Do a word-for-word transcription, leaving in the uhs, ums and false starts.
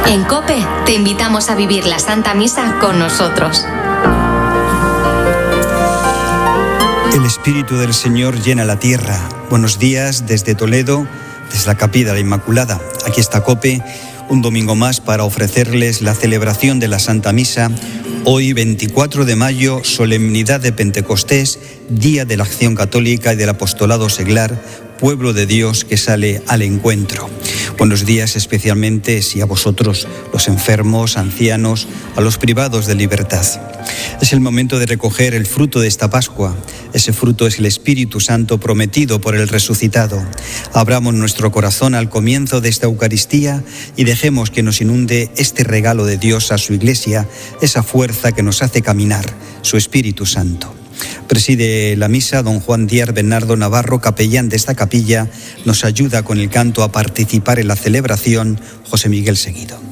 En COPE te invitamos a vivir la Santa Misa con nosotros. El Espíritu del Señor llena la tierra. Buenos días desde Toledo, desde la Capilla de la Inmaculada. Aquí está COPE, un domingo más para ofrecerles la celebración de la Santa Misa. Hoy, veinticuatro de mayo, solemnidad de Pentecostés, Día de la Acción Católica y del Apostolado Seglar, pueblo de Dios que sale al encuentro. Buenos días especialmente si a vosotros, los enfermos, ancianos, a los privados de libertad. Es el momento de recoger el fruto de esta Pascua. Ese fruto es el Espíritu Santo prometido por el resucitado. Abramos nuestro corazón al comienzo de esta Eucaristía y dejemos que nos inunde este regalo de Dios a su Iglesia, esa fuerza que nos hace caminar, su Espíritu Santo. Preside la misa don Juan Díaz Bernardo Navarro, capellán de esta capilla. Nos ayuda con el canto a participar en la celebración José Miguel Seguido.